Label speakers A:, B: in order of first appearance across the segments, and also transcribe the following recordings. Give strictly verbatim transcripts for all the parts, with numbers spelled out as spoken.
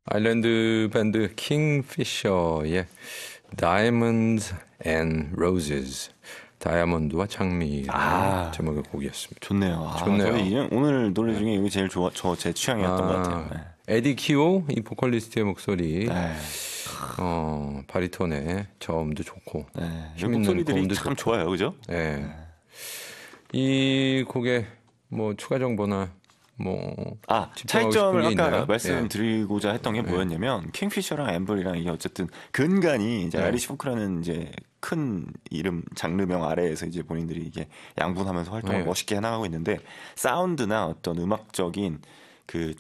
A: 아일랜드 밴드 킹피셔의 Diamonds and Roses, 다이아몬드와 장미라는
B: 아,
A: 제목의 곡이었습니다.
B: 좋네요. 아,
A: 좋네요.
B: 저희 이런- 오늘 노래 중에 이게 제일 좋아, 저 제 취향이었던 것 같아요. 네.
A: 에디 키오, 이 보컬리스트의 목소리,
B: 네.
A: 어, 바리톤의 저음도 좋고,
B: 네. 이
A: 힘있는
B: 목소리들이
A: 고음도
B: 참
A: 좋고.
B: 좋아요, 그죠?
A: 네. 이 곡에 뭐 추가 정보나 뭐
B: 아,
A: 집중하고
B: 차이점을
A: 싶은 게
B: 아까
A: 있나요?
B: 말씀드리고자 했던 게 뭐였냐면 킹피셔랑 앰블이랑 이게 어쨌든 근간이 이제
A: 네.
B: 아이리시 포크라는 이제 큰 이름 장르명 아래에서 이제 본인들이 이게 양분하면서 활동을
A: 네.
B: 멋있게 해나가고 있는데 사운드나 어떤 음악적인 그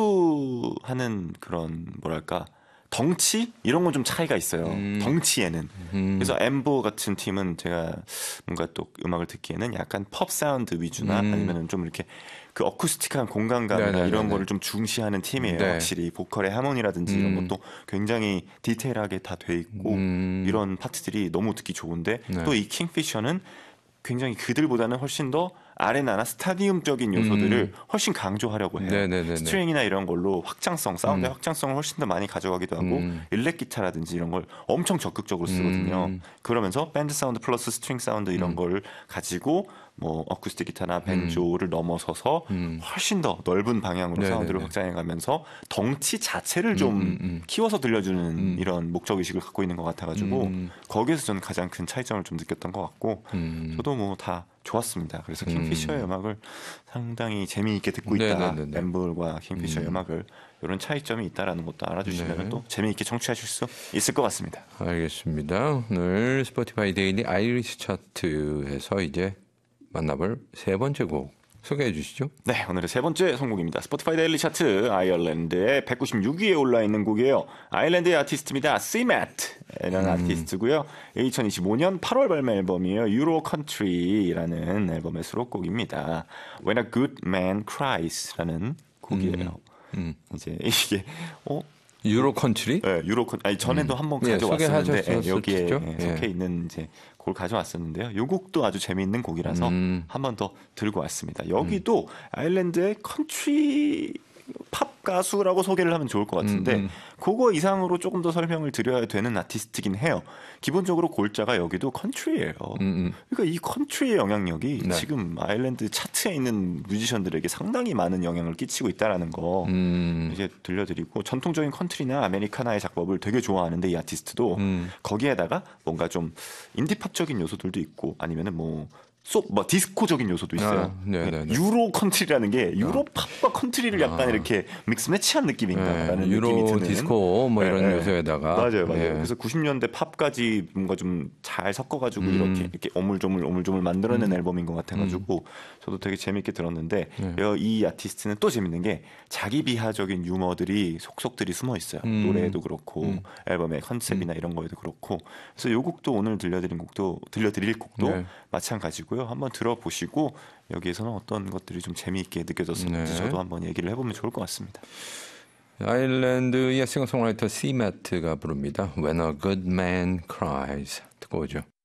B: 추구하는 그런 뭐랄까 덩치 이런 건 좀 차이가 있어요.
A: 음.
B: 덩치에는.
A: 음.
B: 그래서 엠보 같은 팀은 제가 뭔가 또 음악을 듣기에는 약간 팝 사운드 위주나
A: 음.
B: 아니면은 좀 이렇게 그 어쿠스틱한 공간감이나
A: 네네네네.
B: 이런 거를 좀 중시하는 팀이에요.
A: 네.
B: 확실히 보컬의 하모니라든지 이런
A: 음.
B: 것도 굉장히 디테일하게 다 돼 있고
A: 음.
B: 이런 파트들이 너무 듣기 좋은데
A: 네.
B: 또 이 킹피셔는 굉장히 그들보다는 훨씬 더 아레나나 스타디움적인 요소들을 훨씬 강조하려고 해요.
A: 네네네네.
B: 스트링이나 이런 걸로 확장성, 사운드의
A: 음.
B: 확장성을 훨씬 더 많이 가져가기도 하고
A: 음.
B: 일렉 기타라든지 이런 걸 엄청 적극적으로 쓰거든요.
A: 음.
B: 그러면서 밴드 사운드 플러스 스트링 사운드 이런
A: 음.
B: 걸 가지고 뭐 어쿠스틱 기타나 벤조를 넘어서서
A: 음.
B: 훨씬 더 넓은 방향으로
A: 네네네.
B: 사운드를 확장해가면서 덩치 자체를 좀
A: 음, 음, 음.
B: 키워서 들려주는
A: 음.
B: 이런 목적 의식을 갖고 있는 것 같아가지고
A: 음.
B: 거기에서 저는 가장 큰 차이점을 좀 느꼈던 것 같고
A: 음.
B: 저도 뭐 다 좋았습니다. 그래서
A: 음.
B: 킹피셔의 음악을 상당히 재미있게 듣고 있다.
A: 네네네네.
B: 앰블과 킹피셔의
A: 음.
B: 음악을 이런 차이점이 있다라는 것도 알아주시면
A: 네.
B: 또 재미있게 청취하실 수 있을 것 같습니다.
A: 알겠습니다. 오늘 스포티파이 데일리 아이리시 차트에서 이제 만나볼 세 번째 곡 소개해 주시죠.
B: 네, 오늘의 세 번째 선곡입니다. 스포티파이 데일리 차트 아일랜드의 백구십육 위에 올라 있는 곡이에요. 아일랜드의 아티스트입니다. 씨맷이라는
A: 음.
B: 아티스트고요. 이천이십오 년 팔월 발매 앨범이에요. 유로 컨트리라는 앨범의 수록곡입니다. When a Good Man Cries라는 곡이에요.
A: 음.
B: 이제 이게 어
A: 유로 컨트리?
B: 네, 유로 컨 아니 전에도
A: 음.
B: 한번
A: 예,
B: 가져왔었는데
A: 소개하셨었죠?
B: 예, 여기에 예,
A: 예.
B: 속해 있는 이제 곡을 가져왔었는데요. 이 곡도 아주 재미있는 곡이라서
A: 음.
B: 한 번 더 들고 왔습니다. 여기도 아일랜드의 컨트리 팝 가수라고 소개를 하면 좋을 것 같은데
A: 음, 음.
B: 그거 이상으로 조금 더 설명을 드려야 되는 아티스트긴 해요. 기본적으로 골자가 여기도 컨트리예요.
A: 음, 음.
B: 그러니까 이 컨트리의 영향력이
A: 네.
B: 지금 아일랜드 차트에 있는 뮤지션들에게 상당히 많은 영향을 끼치고 있다라는 거
A: 음.
B: 이제 들려드리고 전통적인 컨트리나 아메리카나의 작법을 되게 좋아하는데 이 아티스트도
A: 음.
B: 거기에다가 뭔가 좀 인디팝적인 요소들도 있고 아니면은 뭐 소, 뭐 디스코적인 요소도 있어요.
A: 아, 네네네.
B: 유로 컨트리라는 게 유로 팝과 컨트리를 약간
A: 아.
B: 이렇게 믹스 매치한 느낌인가라는
A: 네,
B: 느낌이
A: 유로
B: 드는.
A: 디스코 뭐 이런
B: 네, 네.
A: 요소에다가
B: 맞아요, 맞아요.
A: 예.
B: 그래서 구십 년대 팝까지 뭔가 좀 잘 섞어가지고
A: 음.
B: 이렇게 이렇게 오물조물 오물조물 만들어낸 앨범인 것 같아가지고 저도 되게 재밌게 들었는데
A: 네.
B: 이 아티스트는 또 재밌는 게 자기 비하적인 유머들이 속속들이 숨어 있어요.
A: 음.
B: 노래에도 그렇고
A: 음.
B: 앨범의 컨셉이나 이런 거에도 그렇고 그래서 이 곡도 오늘 들려드린 곡도 들려드릴 곡도
A: 네.
B: 마찬가지고요. 한번 들어보시고 여기에서는 어떤 것들이 좀 재미있게 느껴졌었는지
A: 네.
B: 저도 한번 얘기를 해보면 좋을 것 같습니다.
A: 아일랜드의 싱어송라이터 씨맷가 부릅니다. When a Good Man Cries 듣고 오죠.